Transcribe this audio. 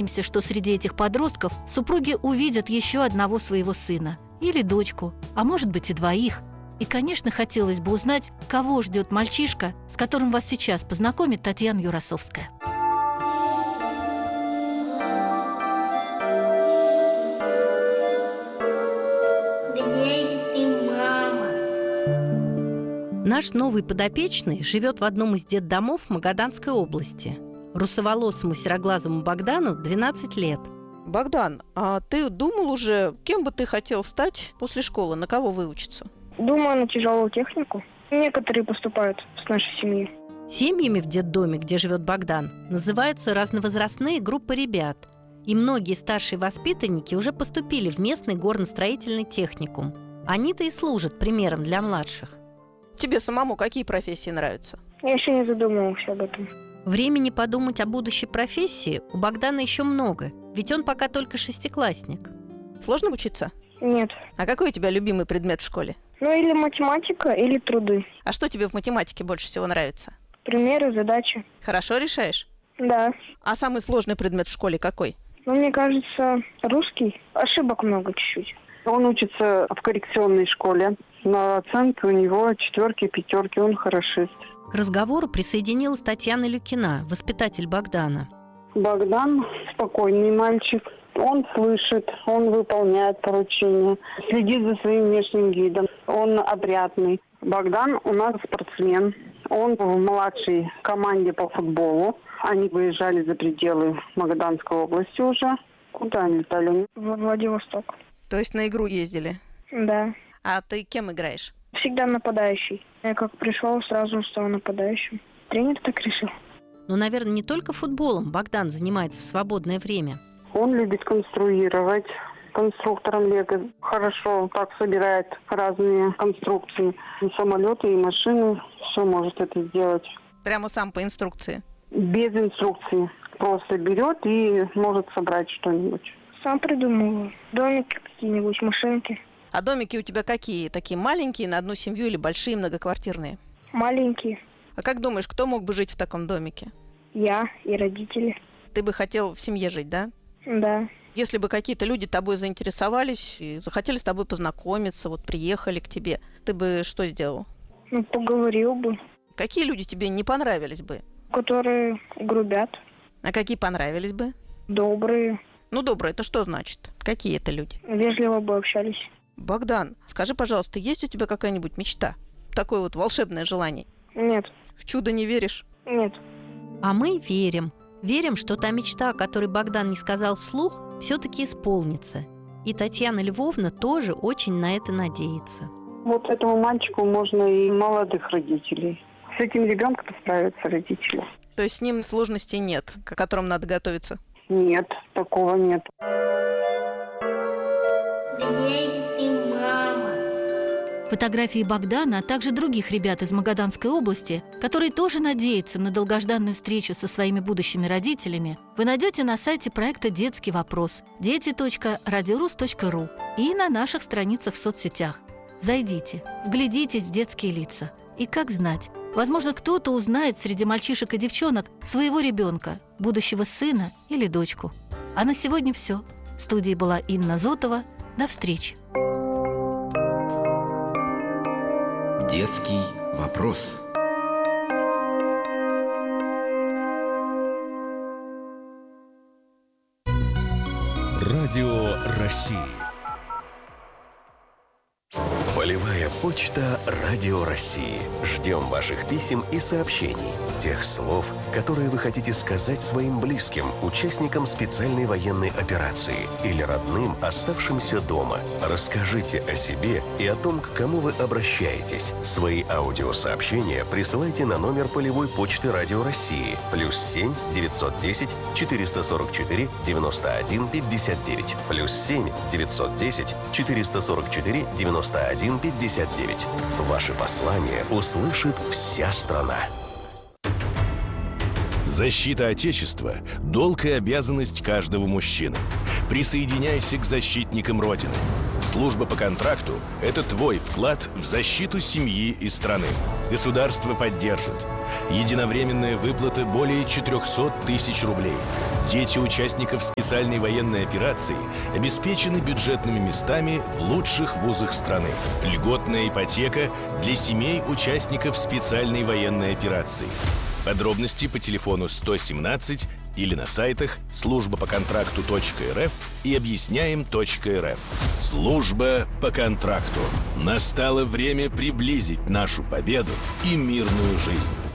надеемся, что среди этих подростков супруги увидят еще одного своего сына или дочку, а может быть и двоих. И, конечно, хотелось бы узнать, кого ждет мальчишка, с которым вас сейчас познакомит Татьяна Юрасовская. Наш новый подопечный живет в одном из детдомов Магаданской области. Русоволосому сероглазому Богдану 12 лет. Богдан, а ты думал уже, кем бы ты хотел стать после школы? На кого выучиться? Думаю, на тяжелую технику. Некоторые поступают с нашей семьи. Семьями в детдоме, где живет Богдан, называются разновозрастные группы ребят. И многие старшие воспитанники уже поступили в местный горностроительный техникум. Они-то и служат примером для младших. Тебе самому какие профессии нравятся? Я еще не задумывался об этом. Времени подумать о будущей профессии у Богдана еще много, ведь он пока только шестиклассник. Сложно учиться? Нет. А какой у тебя любимый предмет в школе? Или математика, или труды. А что тебе в математике больше всего нравится? Примеры, задачи. Хорошо решаешь? Да. А самый сложный предмет в школе какой? Мне кажется, русский. Ошибок много чуть-чуть. Он учится в коррекционной школе. На оценки у него 4, 5, он хорошист. К разговору присоединилась Татьяна Люкина, воспитатель Богдана. Богдан спокойный мальчик. Он слышит, он выполняет поручения, следит за своим внешним видом. Он опрятный. Богдан у нас спортсмен. Он в младшей команде по футболу. Они выезжали за пределы Магаданской области уже. Куда они летали? В Владивосток. То есть на игру ездили? Да. А ты кем играешь? Всегда нападающий. Я как пришел, сразу стал нападающим. Тренер так решил. Но, наверное, не только футболом Богдан занимается в свободное время. Он любит конструировать. Конструктором Лего. Хорошо так собирает разные конструкции. И самолеты, и машины. Все может это сделать. Прямо сам по инструкции? Без инструкции. Просто берет и может собрать что-нибудь. Сам придумываю. Домики какие-нибудь, машинки. А домики у тебя какие? Такие маленькие, на одну семью или большие, многоквартирные? Маленькие. А как думаешь, кто мог бы жить в таком домике? Я и родители. Ты бы хотел в семье жить, да? Да. Если бы какие-то люди тобой заинтересовались и захотели с тобой познакомиться, вот приехали к тебе, ты бы что сделал? Поговорил бы. Какие люди тебе не понравились бы? Которые грубят. А какие понравились бы? Добрые. Добрые, это что значит? Какие это люди? Вежливо бы общались. Богдан, скажи, пожалуйста, есть у тебя какая-нибудь мечта? Такое вот волшебное желание? Нет. В чудо не веришь? Нет. А мы верим. Верим, что та мечта, о которой Богдан не сказал вслух, все-таки исполнится. И Татьяна Львовна тоже очень на это надеется. Вот этому мальчику можно и молодых родителей. С этим ребенком справятся родители. То есть с ним сложностей нет, к которым надо готовиться? Нет, такого нет. Фотографии Богдана, а также других ребят из Магаданской области, которые тоже надеются на долгожданную встречу со своими будущими родителями, вы найдете на сайте проекта «Детский вопрос» дети.радиорус.ру и на наших страницах в соцсетях. Зайдите, вглядитесь в детские лица. И как знать, возможно, кто-то узнает среди мальчишек и девчонок своего ребенка, будущего сына или дочку. А на сегодня все. В студии была Инна Зотова. До встречи. Детский вопрос. Радио России. Полевая почта Радио России. Ждем ваших писем и сообщений. Тех слов, которые вы хотите сказать своим близким, участникам специальной военной операции или родным, оставшимся дома. Расскажите о себе и о том, к кому вы обращаетесь. Свои аудиосообщения присылайте на номер полевой почты Радио России +7 910 444 91 59 +7 910 444 91 59. Ваши послания услышит вся страна. Защита Отечества – долг и обязанность каждого мужчины. Присоединяйся к защитникам Родины. Служба по контракту – это твой вклад в защиту семьи и страны. Государство поддержит. Единовременная выплата более 400 тысяч рублей. Дети участников специальной военной операции обеспечены бюджетными местами в лучших вузах страны. Льготная ипотека для семей участников специальной военной операции. Подробности по телефону 117 или на сайтах службапоконтракту.рф и объясняем.рф. Служба по контракту. Настало время приблизить нашу победу и мирную жизнь.